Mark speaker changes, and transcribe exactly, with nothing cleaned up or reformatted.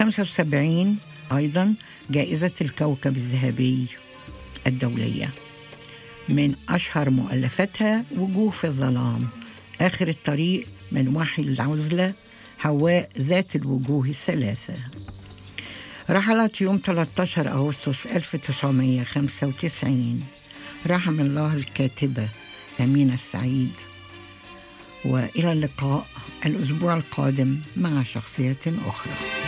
Speaker 1: خمسة وسبعين أيضا جائزة الكوكب الذهبي الدولية. من أشهر مؤلفاتها وجوه في الظلام، آخر الطريق، من وحي العزلة، حواء ذات الوجوه الثلاثة. رحلت يوم ثلاثة عشر أغسطس ألف وتسعمائة وخمسة وتسعين. رحم الله الكاتبة أمينة السعيد. وإلى اللقاء الأسبوع القادم مع شخصية أخرى.